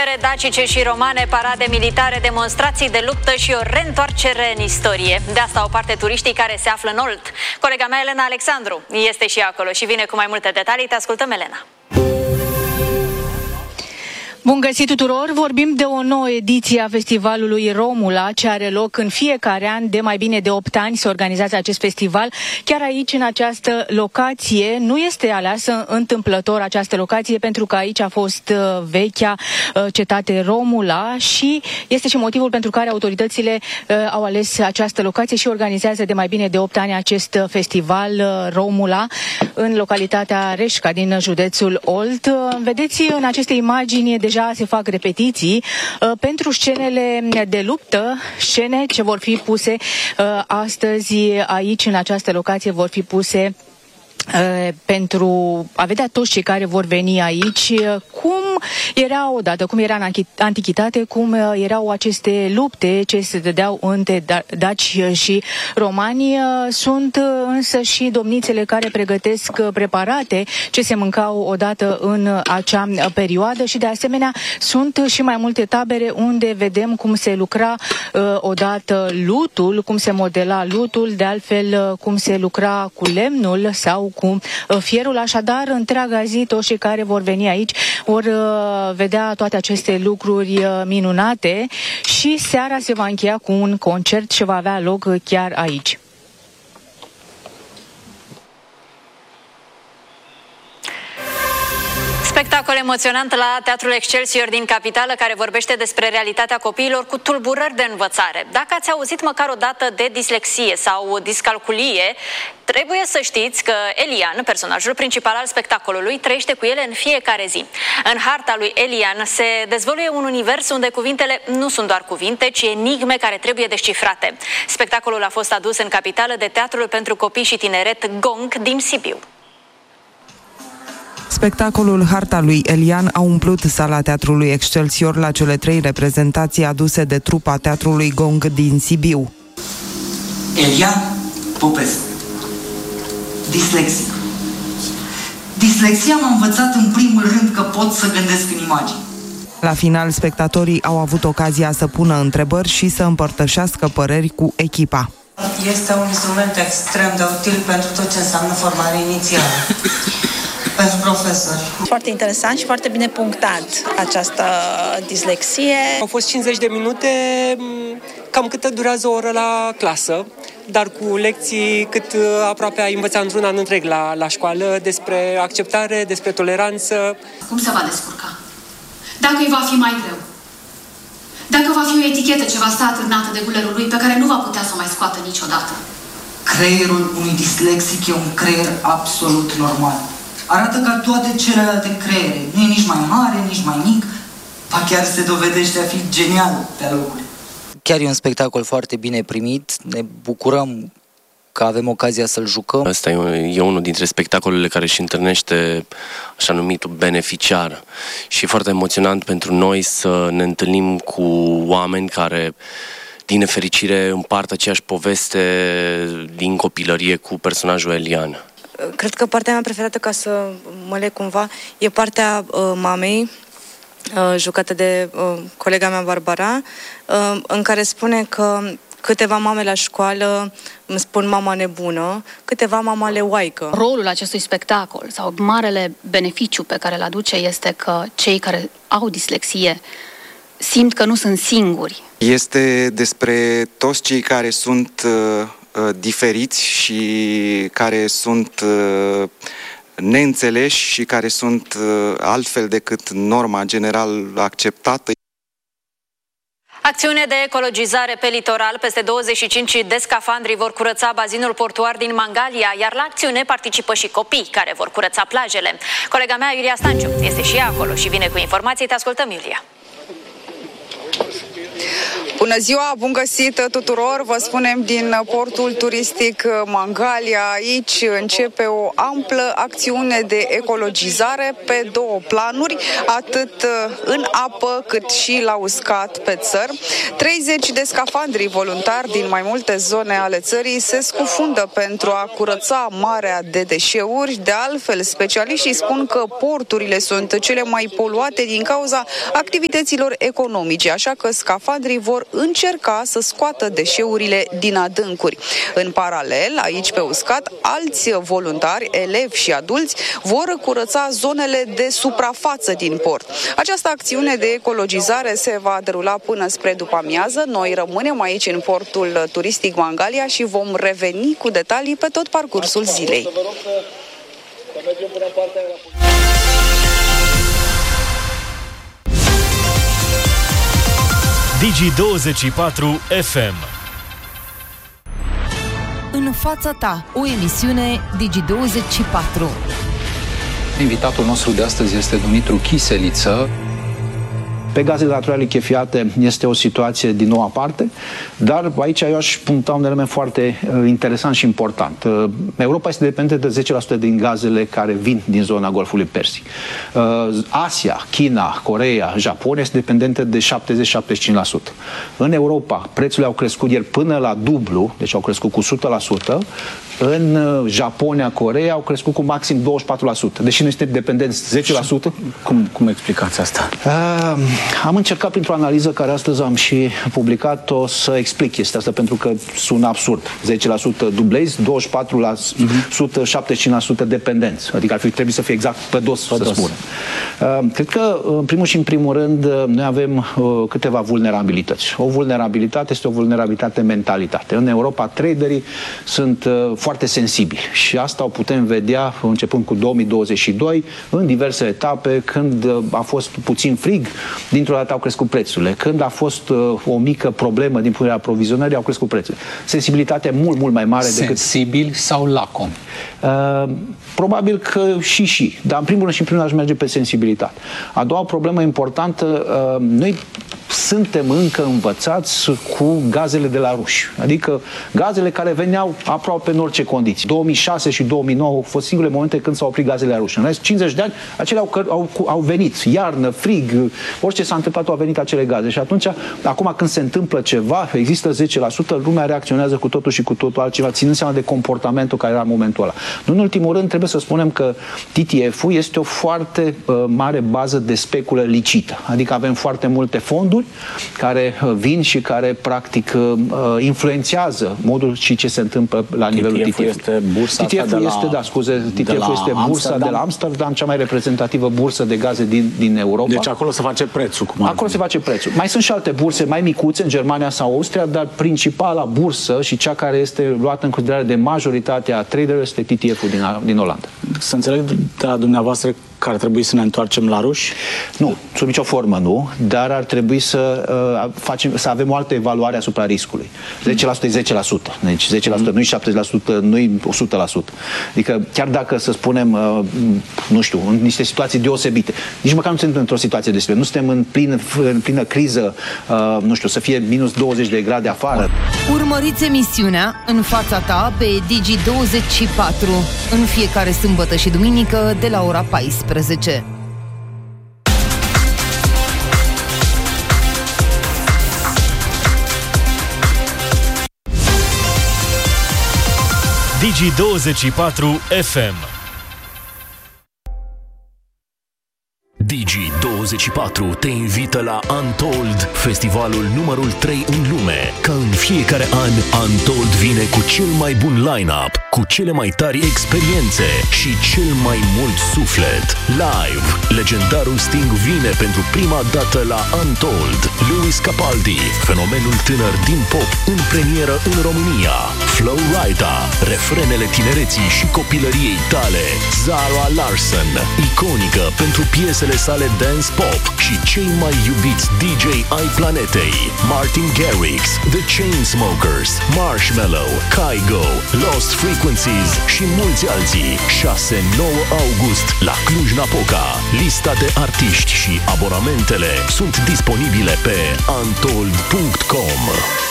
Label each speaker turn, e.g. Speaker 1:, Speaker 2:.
Speaker 1: Opere dacice și romane, parade militare, demonstrații de luptă și o reîntoarcere în istorie. De asta o parte turiștii care se află în Olt. Colega mea, Elena Alexandru, este și acolo și vine cu mai multe detalii. Te ascultăm, Elena.
Speaker 2: Bun găsit tuturor! Vorbim de o nouă ediție a festivalului Romula, ce are loc în fiecare an. De mai bine de 8 ani se organizează acest festival. Chiar aici, în această locație, nu este aleasă întâmplător această locație, pentru că aici a fost vechea cetate Romula și este și motivul pentru care autoritățile au ales această locație și organizează de mai bine de 8 ani acest festival Romula în localitatea Reșca din județul Olt. Vedeți în aceste imagini deja se fac repetiții pentru scenele de luptă, scene ce vor fi puse astăzi aici, în această locație, vor fi puse pentru a vedea toți cei care vor veni aici cum era odată, cum era în antichitate, cum erau aceste lupte ce se dădeau între daci și romani. Sunt însă și domnițele care pregătesc preparate ce se mâncau odată în acea perioadă și de asemenea sunt și mai multe tabere unde vedem cum se lucra odată lutul, cum se modela lutul, de altfel cum se lucra cu lemnul sau cu fierul. Așadar, întreaga zi, toți cei care vor veni aici vor vedea toate aceste lucruri minunate și seara se va încheia cu un concert ce va avea loc chiar aici.
Speaker 1: Spectacol emoționant la Teatrul Excelsior din capitală, care vorbește despre realitatea copiilor cu tulburări de învățare. Dacă ați auzit măcar o dată de dislexie sau discalculie, trebuie să știți că Elian, personajul principal al spectacolului, trăiește cu ele în fiecare zi. În harta lui Elian se dezvăluie un univers unde cuvintele nu sunt doar cuvinte, ci enigme care trebuie descifrate. Spectacolul a fost adus în capitală de Teatrul pentru Copii și Tineret Gong din Sibiu.
Speaker 3: Spectacolul Harta lui Elian a umplut sala Teatrului Excelsior la cele 3 reprezentații aduse de trupa Teatrului Gong din Sibiu.
Speaker 4: Elian Popescu, dislexic. Dislexia m-a învățat în primul rând că pot să gândesc în imagini.
Speaker 3: La final, spectatorii au avut ocazia să pună întrebări și să împărtășească păreri cu echipa.
Speaker 5: Este un instrument extrem de util pentru tot ce înseamnă formare inițială. Pentru profesori.
Speaker 6: Foarte interesant și foarte bine punctat această dislexie.
Speaker 7: Au fost 50 de minute, cam cât durează o oră la clasă, dar cu lecții cât aproape ai învăța într-un an întreg la școală despre acceptare, despre toleranță.
Speaker 8: Cum se va descurca? Dacă îi va fi mai greu? Dacă va fi o etichetă ce va sta atârnată de gulerul lui pe care nu va putea să o mai scoată niciodată?
Speaker 4: Creierul unui dislexic e un creier absolut normal. Arată ca toate celelalte creiere. Nu e nici mai mare, nici mai mic, ba chiar se dovedește a fi genial pe locuri.
Speaker 9: Chiar e un spectacol foarte bine primit, ne bucurăm că avem ocazia să-l jucăm.
Speaker 10: Asta e unul dintre spectacolele care își întâlnește așa numitul beneficiar și e foarte emoționant pentru noi să ne întâlnim cu oameni care, din nefericire, împart aceeași poveste din copilărie cu personajul Elian.
Speaker 11: Cred că partea mea preferată, ca să mă leg cumva, e partea mamei, jucată de colega mea Barbara, în care spune că câteva mame la școală îmi spun mama nebună, câteva mama leoaică.
Speaker 8: Rolul acestui spectacol sau marele beneficiu pe care îl aduce este că cei care au dislexie simt că nu sunt singuri.
Speaker 12: Este despre toți cei care sunt diferiți și care sunt neînțeleși și care sunt altfel decât norma general acceptată.
Speaker 1: Acțiune de ecologizare pe litoral. Peste 25 de scafandri vor curăța bazinul portuar din Mangalia, iar la acțiune participă și copii care vor curăța plajele. Colega mea, Iulia Stanciu, este și ea acolo și vine cu informații. Te ascultăm, Iulia.
Speaker 13: Bună ziua, bun găsit tuturor! Vă spunem din portul turistic Mangalia. Aici începe o amplă acțiune de ecologizare pe două planuri, atât în apă cât și la uscat pe țăr. 30 de scafandri voluntari din mai multe zone ale țării se scufundă pentru a curăța marea de deșeuri. De altfel, specialiștii spun că porturile sunt cele mai poluate din cauza activităților economice, așa că scafandrii vor încerca să scoată deșeurile din adâncuri. În paralel, aici pe uscat, alți voluntari, elevi și adulți, vor curăța zonele de suprafață din port. Această acțiune de ecologizare se va derula până spre după-amiază. Noi rămânem aici în portul turistic Mangalia și vom reveni cu detalii pe tot parcursul zilei.
Speaker 14: Digi24 FM.
Speaker 15: În fața ta, o emisiune Digi24.
Speaker 16: Invitatul nostru de astăzi este Dumitru Chiseliță.
Speaker 17: Pe gazele naturale lichefiate este o situație din nou aparte, dar aici eu aș puncta un element foarte interesant și important. Europa este dependentă de 10% din gazele care vin din zona Golfului Persic. Asia, China, Coreea, Japonia este dependentă de 70-75%. În Europa, prețurile au crescut ieri până la dublu, deci au crescut cu 100%. În Japonia, Coreea au crescut cu maxim 24%. Deși nu este dependenți 10%.
Speaker 16: Cum explicați asta?
Speaker 17: Am încercat printr-o analiză care astăzi am și publicat-o să explic chestia asta, pentru că sună absurd. 10% dublezi, 24%, 75% dependenți. Adică ar fi trebuit să fie exact pe dos, să spunem. Cred că, în primul și în primul rând, noi avem câteva vulnerabilități. O vulnerabilitate este o vulnerabilitate mentalitate. În Europa, traderii sunt foarte sensibili și asta o putem vedea începând cu 2022, în diverse etape, când a fost puțin frig, dintr-o dată au crescut prețurile. Când a fost o mică problemă din punerea aprovizionării, au crescut prețurile. Sensibilitatea mult, mult mai mare decât...
Speaker 16: Sensibili sau lacomi?
Speaker 17: Probabil că și. Dar în primul rând și în primul rând aș merge pe sensibilitate. A doua problemă importantă, noi suntem încă învățați cu gazele de la ruși. Adică gazele care veneau aproape în orice condiții. 2006 și 2009 au fost singurele momente când s-au oprit gazele la ruși. În rest, 50 de ani, acelea au venit. Iarnă, frig, orice s-a întâmplat, au venit acele gaze. Și atunci, acum când se întâmplă ceva, există 10%, lumea reacționează cu totul și cu totul altceva, ținând seama de comportamentul care era în momentul ăla. Nu în ultimul rând, trebuie să spunem că TTF-ul este o foarte mare bază de speculă licită. Adică avem foarte multe fonduri care vin și care practic influențează modul și ce se întâmplă la nivelul TTF.
Speaker 16: TTF-ul este bursa
Speaker 17: TTF-ul este bursa de la Amsterdam, cea mai reprezentativă bursă de gaze din Europa.
Speaker 16: Deci acolo se face prețul.
Speaker 17: Acolo se face prețul. Mai sunt și alte burse mai micuțe în Germania sau Austria, dar principala bursă și cea care este luată în considerare de majoritatea traderilor este TTF-ul din Olanda.
Speaker 16: Să înțeleg de la dumneavoastră că ar trebui să ne întoarcem la ruși?
Speaker 17: Nu, sub nicio formă nu, dar ar trebui să avem o altă evaluare asupra riscului. 10% e 10%. Deci 10% nu-i 70%, nu-i 100%. Adică chiar dacă, să spunem, nu știu, în niște situații deosebite, nici măcar nu suntem într-o situație deosebită. Nu suntem în plină criză, nu știu, să fie minus 20 de grade afară.
Speaker 15: Urmăriți emisiunea În fața ta pe Digi24 în fiecare sâmbătă și duminică de la ora 14.
Speaker 14: Digi24 FM.
Speaker 18: Digi24 te invită la Untold, festivalul numărul 3 în lume. Ca în fiecare an, Untold vine cu cel mai bun line-up, cu cele mai tari experiențe și cel mai mult suflet. Live, legendarul Sting vine pentru prima dată la Untold. Lewis Capaldi, fenomenul tânăr din pop, în premieră în România. Flo Rida, refrenele tinereții și copilăriei tale. Zara Larsson, iconică pentru piesele sale dance Pop și cei mai iubiți DJ ai planetei: Martin Garrix, The Chainsmokers, Marshmello, Kygo, Lost Frequencies și mulți alții. 6-9 august la Cluj-Napoca. Lista de artiști și abonamentele sunt disponibile pe untold.com.